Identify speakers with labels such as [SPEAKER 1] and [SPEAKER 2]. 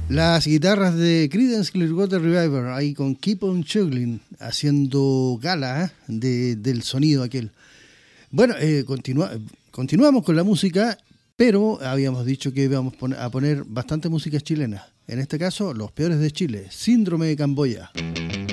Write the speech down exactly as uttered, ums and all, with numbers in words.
[SPEAKER 1] Las guitarras de Creedence Clearwater Revival, ahí con Keep on Chugging, haciendo gala ¿eh? de, del sonido aquel. Bueno, eh, continua, continuamos con la música, pero habíamos dicho que íbamos a poner bastante música chilena. En este caso, Los Peores de Chile, Síndrome de Camboya.